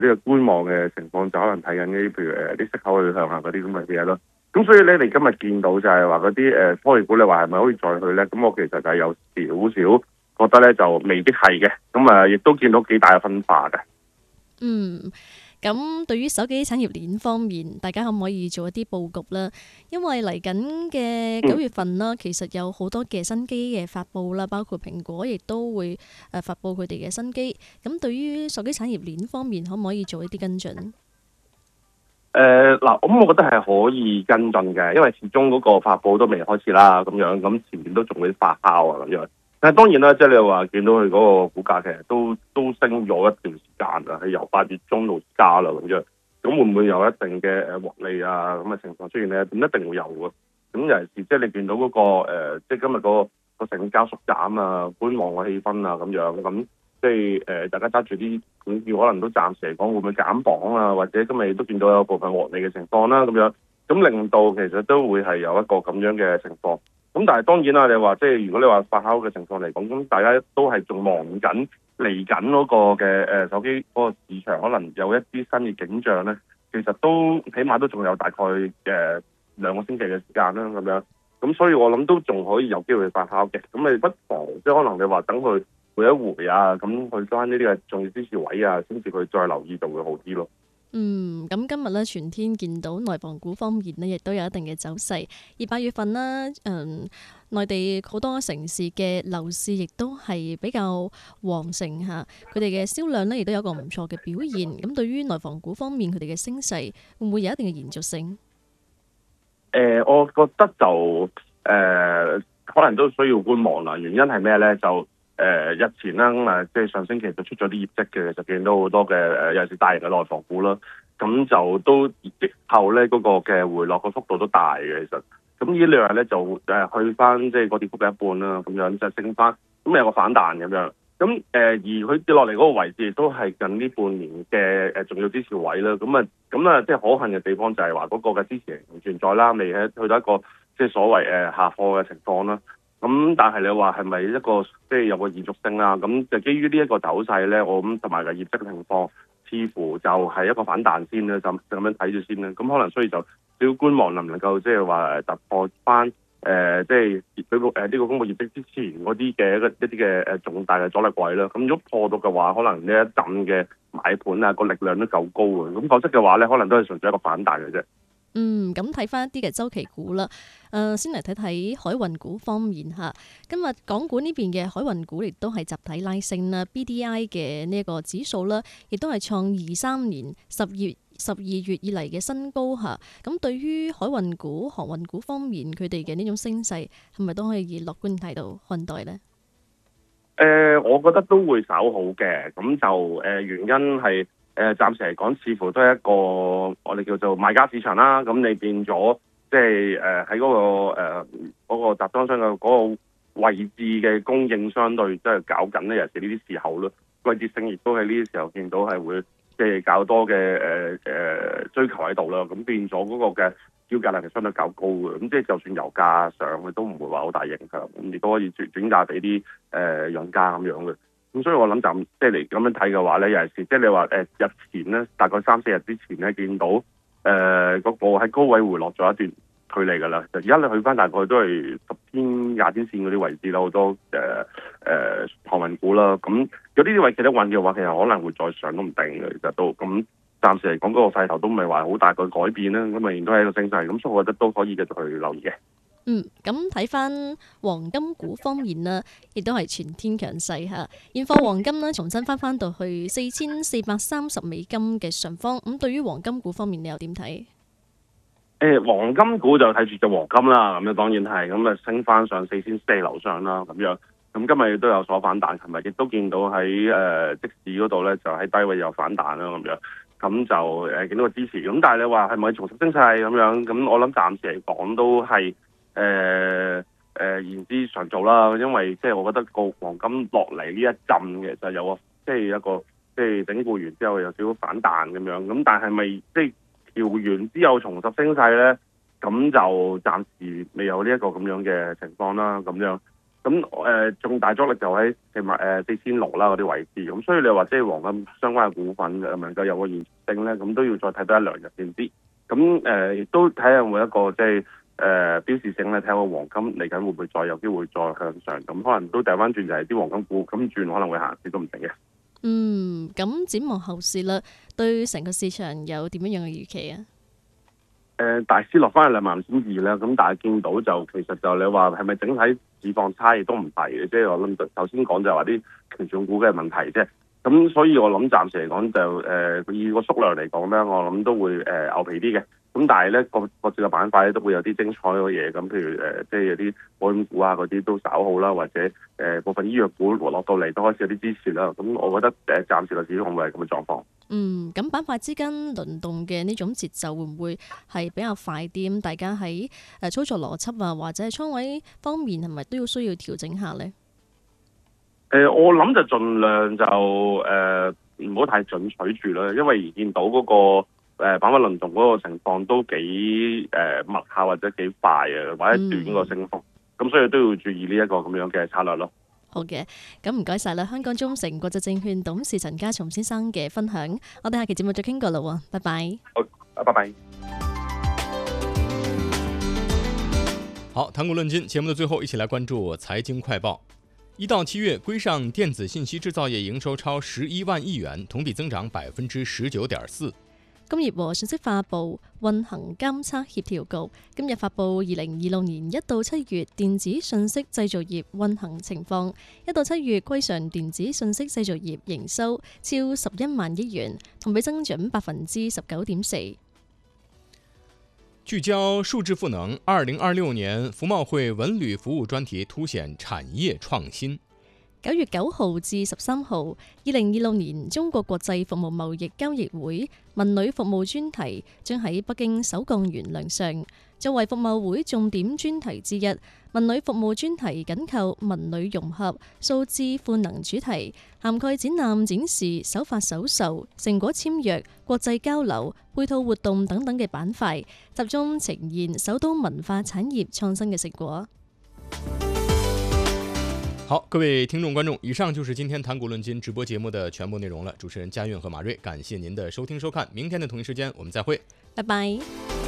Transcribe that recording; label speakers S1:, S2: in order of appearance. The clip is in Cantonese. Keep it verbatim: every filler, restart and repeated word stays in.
S1: 呢個觀望嘅情況，就可能睇緊啲譬如誒啲息口去向下嗰啲咁嘅嘢咯。咁所以咧，你今日見到就係話嗰啲誒科技股，你話係咪可以再去咧？咁我其實就係有少少覺得咧，就未必係嘅。咁啊，亦都見到幾大嘅分化嘅。
S2: 嗯。咁對於手機產業鏈方面，大家可唔可以做一啲佈局啦？因為嚟緊嘅九月份啦，其實有好多嘅新機嘅發布啦，包括蘋果亦都會誒發布佢哋嘅新機。咁對於手機產業鏈方面，可唔可以做一啲跟進？
S1: 誒嗱，咁我覺得係可以跟進嘅，因為始終嗰個發布都未開始啦，咁樣咁前面都仲會發酵啊咁樣。但係當然啦，即係你話見到佢嗰個股價其實都都升咗一段時間啦，係由八月中到加啦咁樣。咁會唔會有一定嘅誒獲利啊咁嘅情況出現咧？咁一定會有嘅。咁尤其是即係你見到嗰、那個、呃、即係今日嗰、那個個成交縮減啊、觀望嘅氣氛啊咁樣，咁即係誒、呃、大家揸住啲股票，可能都暫時嚟講會唔會減磅啊？或者今日都見到有部分獲利嘅情況啦咁樣，咁令到其實都會係有一個咁樣嘅情況。咁但係當然啦，你話即係如果你話發酵嘅情況嚟講，咁大家都係仲望緊嚟緊嗰個嘅誒手機嗰個市場，可能有一啲新嘅景象咧。其實都起碼都仲有大概誒、呃、兩個星期嘅時間啦，咁樣。咁所以我諗都仲可以有機會發酵嘅。咁你不妨即係可能你話等佢回一回啊，咁去翻呢啲嘅重要支持位啊，先至佢再留意就會好啲咯。
S2: 嗯，咁今日咧全天見到內房股方面呢，亦都有一定嘅走勢。而八月份啦，嗯，內地好多城市嘅樓市亦都係比較旺盛嚇，佢哋嘅銷量呢，亦都有一個唔錯嘅表現。咁對於內房股方面，佢哋嘅升勢會唔會有一定嘅延續性？
S1: 誒、呃，我覺得就誒、呃，可能都需要觀望啦。原因係咩咧？就誒、呃、日前啦，咁啊，即係上星期就出咗啲業績嘅，就見到好多嘅誒，尤其是大型嘅內房股啦。咁就都業績後咧，嗰、那個嘅回落個幅度都大嘅。其實，咁呢兩日咧就誒去翻即係個跌幅嘅一半啦，咁樣就升翻，咁有個反彈咁樣。咁誒、呃、而佢跌落嚟嗰個位置，亦都係近呢半年嘅誒重要支持位啦。咁啊，咁啊，即係可恨嘅地方就係話嗰個嘅支持唔存在啦，未喺去到一個即係所謂誒、呃、下貨嘅情況啦。咁但係你話係咪一個即係有個延續性啦？咁就基於呢一個走勢咧，我諗同埋個業績嘅情況，似乎就係一個反彈先啦，就就咁樣睇住先啦。咁可能所以就少少觀望，能唔能夠即係話突破翻？誒、呃，即係佢個誒呢個公佈業績之前嗰啲嘅一一啲嘅誒重大嘅阻力位啦。咁如果破到嘅話，可能呢一陣嘅買盤啊個力量都夠高嘅。咁否則嘅話咧，可能都係純粹一個反彈嘅啫。
S2: 嗯，咁睇翻一啲嘅週期股啦。誒、呃，先嚟睇睇海運股方面嚇。今日港股呢邊嘅海運股亦都係集體拉升啦 ，B D I 嘅呢一個指數啦，亦都係創二三年十月十二月以嚟嘅新高嚇。咁對於海運股、航運股方面，佢哋嘅呢種升勢係咪都可以樂觀態度看待呢？
S1: 誒、呃，我覺得都會稍好嘅。咁就誒、呃、原因係。誒暫時嚟講，似乎都係一個我哋叫做賣家市場啦。咁你變咗，即係誒喺嗰個誒嗰、呃嗰個集裝箱嘅嗰個位置嘅供應相對即係搞緊咧，尤其是呢啲時候咯。季節性亦都喺呢啲時候見到係會即係較多嘅誒誒追求喺度啦。咁變咗嗰個嘅招價量係相對較高嘅。咁即係就算油價上，佢都唔會話好大影響。咁亦都可以轉轉嫁俾啲誒用家咁樣嘅。咁所以我諗就即係嚟咁樣睇嘅話咧，尤其是即係你話誒、呃、日前咧，大概三四日之前咧，見到誒嗰、呃那個喺高位回落咗一段距離㗎啦。而家你去翻大概都係十天、廿天線嗰啲位置啦，好多誒誒航運股啦。咁有呢啲位企得穩嘅話，其實可能會再上都唔定嘅。其實都咁暫時嚟講，嗰、那個勢頭都唔係話好大嘅改變啦。咁仍然都係一個升勢。咁所以我覺得都可以繼續去留意嘅。
S2: 嗯，咁睇翻黃金股方面啦，亦都係全天強勢嚇。現貨黃金呢，重新翻翻到去四千四百三十美金嘅上方。咁對於黃金股方面，你又點睇？誒、
S1: 欸，黃金股就睇住隻黃金啦。咁樣當然係咁啊，升翻上四千四樓上啦。咁樣咁今日亦都有所反彈，琴日亦都見到喺誒、呃、即市嗰度咧，就喺低位有反彈啦。咁樣咁就誒、呃、見到個支持。咁但係你話係咪重拾升勢咁樣？咁我諗暫時嚟講都係。誒誒言之尚早啦，因為即係我覺得個黃金落嚟呢一陣嘅就有個即係一個即係整固完之後有少少反彈咁樣，咁但係咪即係調完之後重拾升勢咧？咁就暫時未有呢一個咁樣嘅情況啦，咁樣咁誒重大阻力就喺四萬誒四千六啦嗰啲位置，咁所以你話即係黃金相關嘅股份誒能夠有個延續性咧，咁都要再睇多一兩日先知。咁誒亦都睇下有冇一個即係誒標誌性咧，睇下個黃金嚟緊會唔會再有機會再向上，咁可能都掉翻轉就係啲黃金股咁轉可能會行市都唔定嘅。
S2: 嗯，咁展望後市啦，對成個市場有點樣樣嘅預期啊？
S1: 誒、呃、大市落翻去兩萬五千二啦，咁但係見到就其實就你話係咪整體市況差異都唔係嘅，即係我諗頭先講就係話啲權重股嘅問題啫。咁所以我諗暫時嚟講就誒、呃、以個縮量嚟講咧，我諗都會誒、呃、牛皮啲嘅。咁但係咧各各自嘅板塊咧都會有啲精彩嘅嘢，咁譬如誒、呃、即係有啲保險股啊嗰啲都稍好啦，或者誒、呃、部分醫藥股落到嚟都開始有啲支持啦。咁我覺得誒暫時個市況會係咁嘅狀況。
S2: 嗯，咁板塊之間輪動嘅呢種節奏會唔會係比較快啲？咁大家喺誒操作邏輯啊，或者係倉位方面係咪都要需要調整下呢？
S1: 誒、呃，我諗就盡量就誒唔好太進取住啦，因為見到嗰、那個誒板塊輪動嗰個情況都幾誒、呃、密下或者幾快啊，或者短個升幅，咁、嗯、所以都要注意呢一個咁樣嘅策略咯。
S2: 好嘅，咁唔該晒啦，香港中誠國際證券董事陳家松先生嘅分享，我哋下期節目再傾過啦喎，拜拜。
S1: 好，拜拜。
S3: 好，談股論金節目的最後，一起來關注財經快報。一到七月，歸上電子信息製造業營收超十一萬億元，同比增長百分之十九點四。
S2: 工業和信息化部運行監測協調局今日發布二零二六年一到七月電子信息製造業運行情況。一到七月，歸上電子信息製造業營收超十一萬億元，同比增長百分之十九點四。
S3: 聚焦數字賦能，二零二六年服貿會文旅服務專題凸顯產業創新。
S2: 九月九號至十三號，二零二六年中國國際服務貿易交易會文旅服務專題將喺北京首鋼園亮相。作為服貿會重點專題之一，文旅服務專題緊扣文旅融合、數字賦能主題，涵蓋展覽展示、手法手授、成果簽約、國際交流、配套活動等等嘅板塊，集中呈現首都文化產業創新嘅成果。
S3: 好，各位聽眾觀眾，以上就是今天談股論金直播節目的全部內容了。主持人嘉韻和馬瑞，感謝您的收聽收看，明天的同一時間我們再會，
S2: 拜拜。